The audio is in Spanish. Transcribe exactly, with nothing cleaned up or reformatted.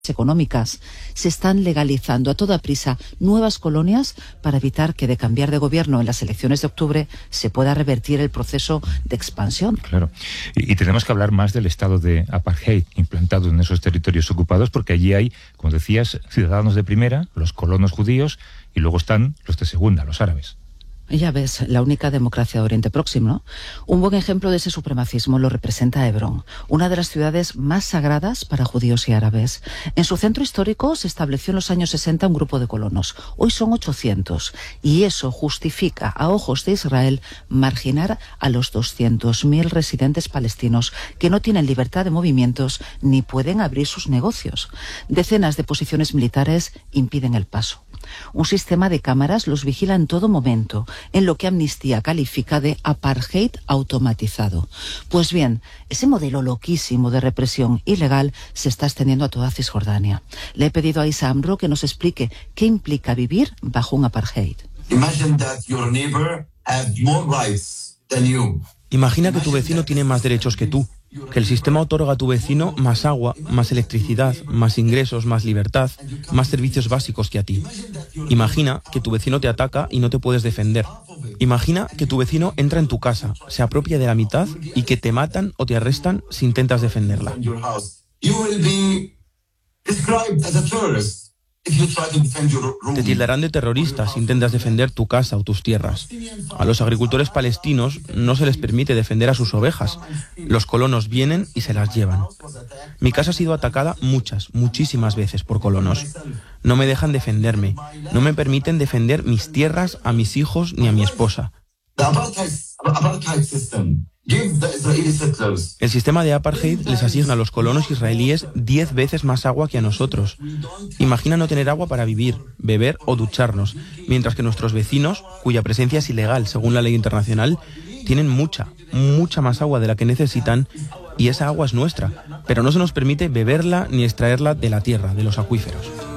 económicas. Se están legalizando a toda prisa nuevas colonias para evitar que de cambiar de gobierno en las elecciones de octubre se pueda revertir el proceso de expansión. Claro. Y, y tenemos que hablar más del estado de apartheid implantado en esos territorios ocupados, porque allí hay, como decías, ciudadanos de primera, los colonos judíos, y luego están los de segunda, los árabes. Ya ves, la única democracia de Oriente Próximo, ¿no? Un buen ejemplo de ese supremacismo lo representa Hebrón, una de las ciudades más sagradas para judíos y árabes. En su centro histórico se estableció en los años sesenta un grupo de colonos. Hoy son ochocientos, y eso justifica, a ojos de Israel, marginar a los doscientos mil residentes palestinos que no tienen libertad de movimientos ni pueden abrir sus negocios. Decenas de posiciones militares impiden el paso. Un sistema de cámaras los vigila en todo momento, en lo que Amnistía califica de apartheid automatizado. Pues bien, ese modelo loquísimo de represión ilegal se está extendiendo a toda Cisjordania. Le he pedido a Isa Amro que nos explique qué implica vivir bajo un apartheid. Imagina que tu vecino tiene más derechos que tú, que el sistema otorga a tu vecino más agua, más electricidad, más ingresos, más libertad, más servicios básicos que a ti. Imagina que tu vecino te ataca y no te puedes defender. Imagina que tu vecino entra en tu casa, se apropia de la mitad y que te matan o te arrestan si intentas defenderla. Te tildarán de terrorista si intentas defender tu casa o tus tierras. A los agricultores palestinos no se les permite defender a sus ovejas. Los colonos vienen y se las llevan. Mi casa ha sido atacada muchas, muchísimas veces por colonos. No me dejan defenderme. No me permiten defender mis tierras, a mis hijos ni a mi esposa. El sistema de apartheid les asigna a los colonos israelíes diez veces más agua que a nosotros. Imagina no tener agua para vivir, beber o ducharnos, mientras que nuestros vecinos, cuya presencia es ilegal según la ley internacional, tienen mucha, mucha más agua de la que necesitan, y esa agua es nuestra, pero no se nos permite beberla ni extraerla de la tierra, de los acuíferos.